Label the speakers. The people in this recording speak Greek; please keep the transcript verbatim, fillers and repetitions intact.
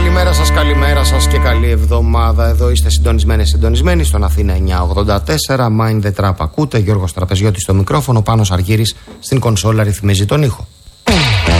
Speaker 1: Καλημέρα σας, καλημέρα σας και καλή εβδομάδα. Εδώ είστε συντονισμένοι, συντονισμένοι στον Αθήνα εννιακόσια ογδόντα τέσσερα. Mind the Trap ακούτε. Γιώργος Τραπεζιώτης στο μικρόφωνο, Πάνος Αργύρης στην κονσόλα ρυθμίζει τον ήχο.